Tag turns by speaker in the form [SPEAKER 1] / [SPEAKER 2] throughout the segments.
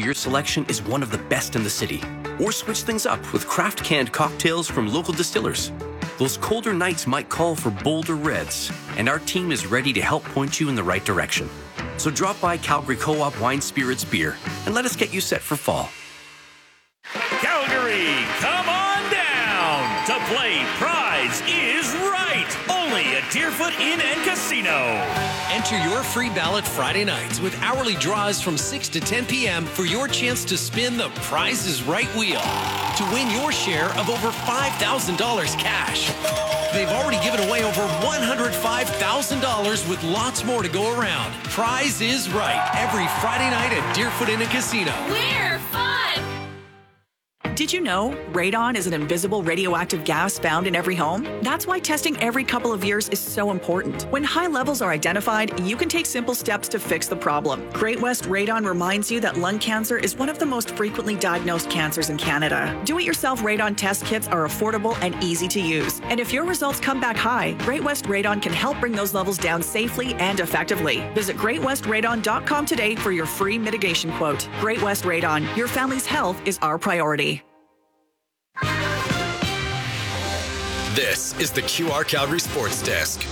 [SPEAKER 1] beer selection is one of the best in the city. Or switch things up with craft canned cocktails from local distillers. Those colder nights might call for bolder reds, and our team is ready to help point you in the right direction. So drop by Calgary Co-op Wine Spirits Beer and let us get you set for fall.
[SPEAKER 2] Calgary, come on down to play Prize is Right, only at Deerfoot Inn and Casino.
[SPEAKER 3] Enter your free ballot Friday nights with hourly draws from 6 to 10 p.m. for your chance to spin the Prize is Right wheel to win your share of over $5,000 cash. They've already given away over $105,000 with lots more to go around. Prize is Right every Friday night at Deerfoot Inn and Casino.
[SPEAKER 4] We're fun!
[SPEAKER 5] Did you know radon is an invisible radioactive gas found in every home? That's why testing every couple of years is so important. When high levels are identified, you can take simple steps to fix the problem. Great West Radon reminds you that lung cancer is one of the most frequently diagnosed cancers in Canada. Do-it-yourself radon test kits are affordable and easy to use. And if your results come back high, Great West Radon can help bring those levels down safely and effectively. Visit greatwestradon.com today for your free mitigation quote. Great West Radon, your family's health is our priority.
[SPEAKER 3] This is the QR Calgary Sports Desk.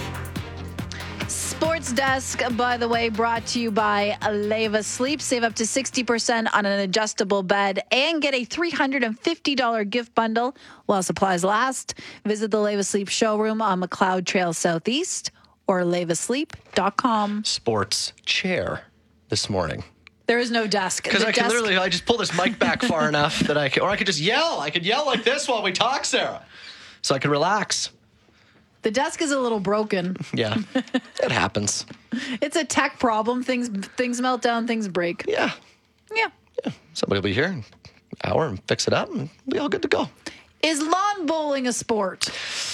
[SPEAKER 6] Sports Desk, by the way, brought to you by Leva Sleep. Save up to 60% on an adjustable bed and get a $350 gift bundle while supplies last. Visit the Leva Sleep showroom on McLeod Trail Southeast or levasleep.com.
[SPEAKER 7] Sports chair this morning.
[SPEAKER 6] There is no desk.
[SPEAKER 7] Because I can literally, I just pull this mic back far enough that I could just yell. I could yell like this while we talk, Sarah. So I can relax.
[SPEAKER 6] The desk is a little broken.
[SPEAKER 7] Yeah, it happens.
[SPEAKER 6] It's a tech problem. Things melt down, things break.
[SPEAKER 7] Yeah.
[SPEAKER 6] Yeah.
[SPEAKER 7] Somebody will be here in an hour and fix it up and we'll be all good to go.
[SPEAKER 6] Is lawn bowling a sport?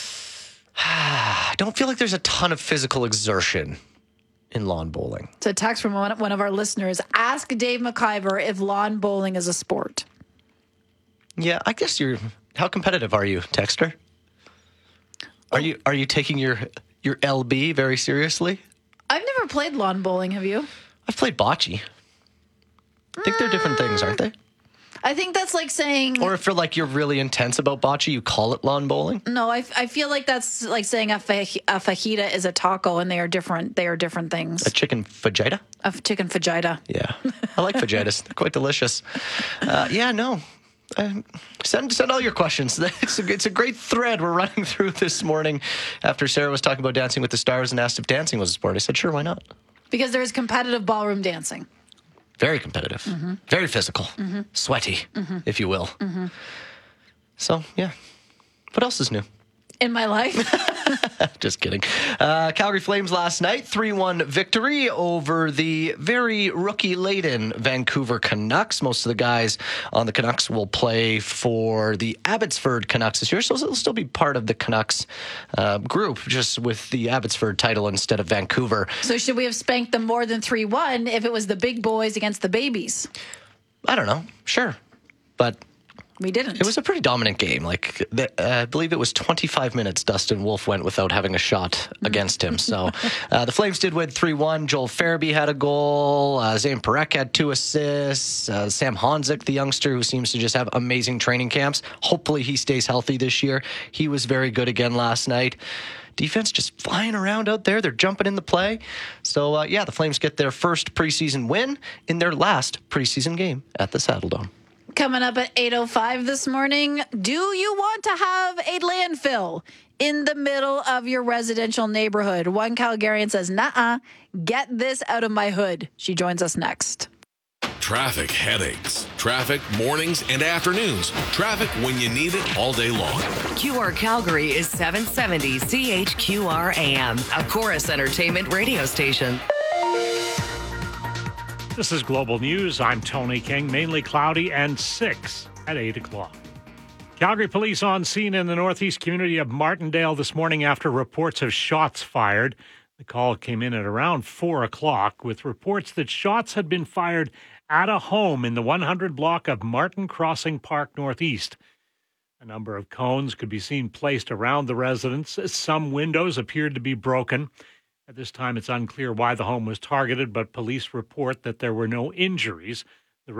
[SPEAKER 7] I don't feel like there's a ton of physical exertion in lawn bowling.
[SPEAKER 6] It's a text from one of our listeners. Ask Dave McIver if lawn bowling is a sport.
[SPEAKER 7] Yeah, I guess how competitive are you, texter? Are you taking your LB very seriously?
[SPEAKER 6] I've never played lawn bowling, have you?
[SPEAKER 7] I've played bocce. I think they're different things, aren't they?
[SPEAKER 6] I think that's like saying...
[SPEAKER 7] Or if you're really intense about bocce, you call it lawn bowling?
[SPEAKER 6] No, I feel like that's like saying a fajita is a taco, and they are different things.
[SPEAKER 7] A chicken fajita?
[SPEAKER 6] A chicken fajita.
[SPEAKER 7] Yeah. I like fajitas. They're quite delicious. Send all your questions. It's a great thread we're running through this morning after Sarah was talking about Dancing with the Stars and asked if dancing was a sport. I said, sure, why not?
[SPEAKER 6] Because there's competitive ballroom dancing.
[SPEAKER 7] Very competitive. Mm-hmm. Very physical. Mm-hmm. Sweaty, if you will. Mm-hmm. So, yeah. What else is new?
[SPEAKER 6] In my life?
[SPEAKER 7] Just kidding. Calgary Flames last night, 3-1 victory over the very rookie-laden Vancouver Canucks. Most of the guys on the Canucks will play for the Abbotsford Canucks this year, so they'll still be part of the Canucks group, just with the Abbotsford title instead of Vancouver.
[SPEAKER 6] So should we have spanked them more than 3-1 if it was the big boys against the babies?
[SPEAKER 7] I don't know. Sure. But...
[SPEAKER 6] we didn't.
[SPEAKER 7] It was a pretty dominant game. I believe it was 25 minutes Dustin Wolf went without having a shot against him. So the Flames did win 3-1. Joel Farabee had a goal. Zane Parekh had 2 assists. Sam Honzik, the youngster who seems to just have amazing training camps. Hopefully he stays healthy this year. He was very good again last night. Defense just flying around out there. They're jumping in the play. So, the Flames get their first preseason win in their last preseason game at the Saddledome.
[SPEAKER 6] Coming up at 8:05 this morning, do you want to have a landfill in the middle of your residential neighborhood? One Calgarian says, "Nuh-uh, get this out of my hood." She joins us next.
[SPEAKER 8] Traffic headaches. Traffic mornings and afternoons. Traffic when you need it all day long.
[SPEAKER 4] QR Calgary is 770 CHQR AM, a Chorus Entertainment radio station.
[SPEAKER 9] This is Global News. I'm Tony King. Mainly cloudy and 6 at 8 o'clock. Calgary police on scene in the northeast community of Martindale this morning after reports of shots fired. The call came in at around 4 o'clock with reports that shots had been fired at a home in the 100 block of Martin Crossing Park Northeast. A number of cones could be seen placed around the residence. Some windows appeared to be broken. At this time, it's unclear why the home was targeted, but police report that there were no injuries.